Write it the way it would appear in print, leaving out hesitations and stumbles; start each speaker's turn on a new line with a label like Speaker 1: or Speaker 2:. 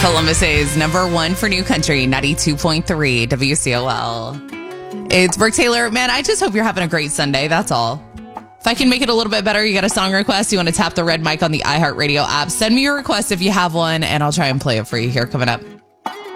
Speaker 1: Columbus's number one for new country, 92.3 WCOL. It's Brooke Taylor. Man, I just hope you're having a great Sunday. That's all. If I can make it a little bit better, you got a song request, you want to tap the red mic on the iHeartRadio app, send me your request if you have one, and I'll try and play it for you here coming up.